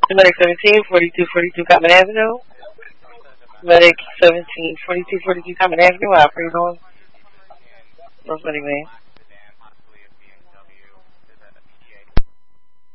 Medic 17, 4242 Common Avenue. Medic 17, 4242 Common Avenue. How are you doing? What's Medic name?